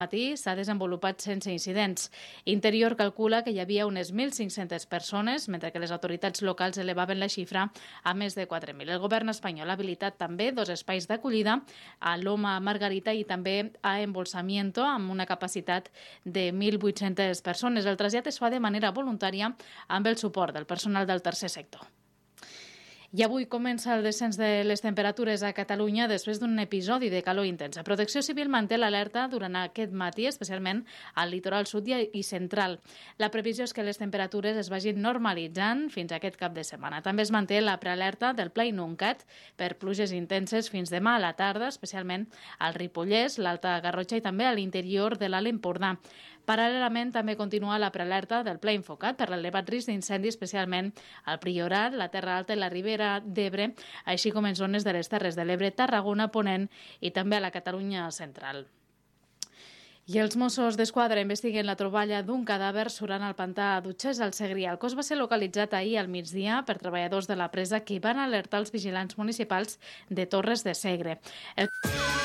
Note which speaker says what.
Speaker 1: matí s'ha desenvolupat sense incidents. Interior calcula que hi havia unes 1.500 persones, mentre que les autoritats locals elevaven la xifra a més de 4.000. El govern espanyol ha habilitat també 2 espais d'acollida, a Loma Margarita i també a Embolsamiento, amb una capacitat de 1.800 persones. El trasllat es fa de manera voluntària amb el suport del personal del tercer sector. I avui comença el descens de les temperatures a Catalunya després d'un episodi de calor intensa. Protecció Civil manté l'alerta durant aquest matí, especialment al litoral sud i central. La previsió és que les temperatures es vagin normalitzant fins a aquest cap de setmana. També es manté la prealerta del Pla Inuncat per pluges intenses fins demà a la tarda, especialment al Ripollès, l'Alta Garrotxa i també a l'interior de l'Alt Empordà. Paral·lelament, també continua la prealerta del Pla Infocat per l'elevat risc d'incendi, especialment al Priorat, la Terra Alta i la Ribera d'Ebre, així com en zones de les Terres de l'Ebre, Tarragona, Ponent i també a la Catalunya central. I els Mossos d'Esquadra investiguen la troballa d'un cadàver surant al pantà d'Utxès al Segrià. El cos va ser localitzat ahir al migdia per treballadors de la presa que van alertar els vigilants municipals de Torres de Segre.